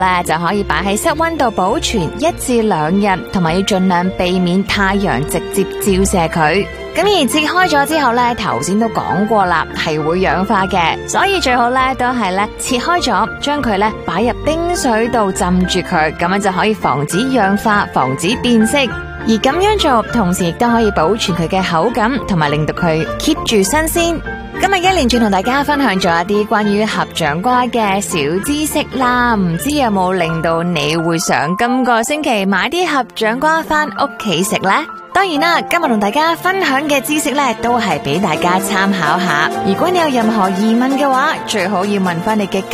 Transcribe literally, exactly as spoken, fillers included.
咧就可以擺喺室溫度保存一至兩日，同埋要盡量避免太陽直接照射佢。咁而切開咗之後咧，頭先都講過啦，係會氧化嘅，所以最好咧都係咧切開咗，將佢咧擺入冰水度浸住佢，咁樣就可以防止氧化，防止變色。而咁樣做，同時亦都可以保存佢嘅口感，同埋令到佢 keep 住新鮮。今日一連串同大家分享咗一啲關於合掌瓜嘅小知識啦，唔知有冇令到你會想今個星期買啲合掌瓜返屋企食呢？當然啦，今日同大家分享嘅知識咧，都係俾大家參考下。如果你有任何疑問嘅話，最好要問返你嘅